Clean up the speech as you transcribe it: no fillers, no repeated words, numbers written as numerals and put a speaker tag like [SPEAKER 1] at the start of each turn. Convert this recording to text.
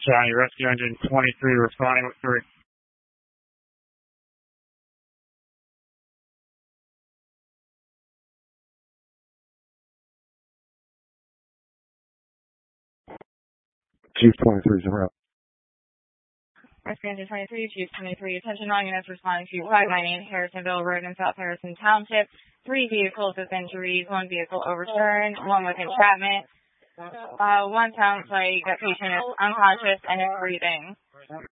[SPEAKER 1] County Rescue Engine 23 responding with 3.
[SPEAKER 2] Chief 23 is around.
[SPEAKER 3] Rescue Engine 23, Chief 23, attention all units responding to 598 Harrisonville Road in South Harrison Township. 3 vehicles with injuries, 1 vehicle overturned, 1 with entrapment. 1 sounds like that patient is unconscious and is breathing.